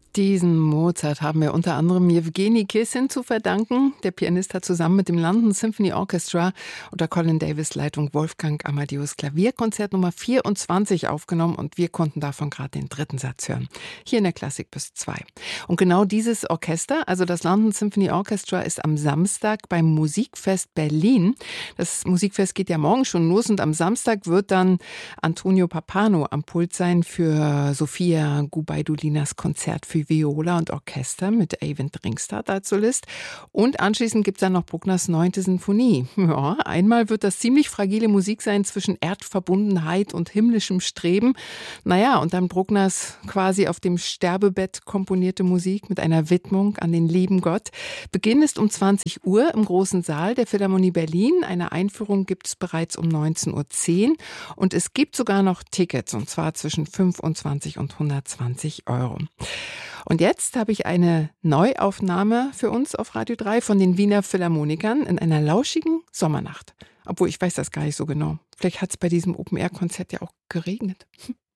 Diesen Mozart haben wir unter anderem Jewgeni Kissin zu verdanken. Der Pianist hat zusammen mit dem London Symphony Orchestra unter Colin Davis Leitung Wolfgang Amadeus Klavierkonzert Nummer 24 aufgenommen und wir konnten davon gerade den dritten Satz hören. Hier in der Klassik bis 2. Und genau dieses Orchester, also das London Symphony Orchestra, ist am Samstag beim Musikfest Berlin. Das Musikfest geht ja morgen schon los und am Samstag wird dann Antonio Pappano am Pult sein für Sofia Gubaidulinas Konzert für Viola und Orchester mit Eyvind Ringstad als Solist. Und anschließend gibt es dann noch Bruckners 9. Sinfonie. Ja, einmal wird das ziemlich fragile Musik sein zwischen Erdverbundenheit und himmlischem Streben. Naja, und dann Bruckners quasi auf dem Sterbebett komponierte Musik mit einer Widmung an den lieben Gott. Beginn ist um 20 Uhr im großen Saal der Philharmonie Berlin. Eine Einführung gibt es bereits um 19.10 Uhr. Und es gibt sogar noch Tickets, und zwar zwischen 25 und 120 Euro. Und jetzt habe ich eine Neuaufnahme für uns auf Radio 3 von den Wiener Philharmonikern in einer lauschigen Sommernacht. Obwohl, ich weiß das gar nicht so genau. Vielleicht hat es bei diesem Open-Air-Konzert ja auch geregnet.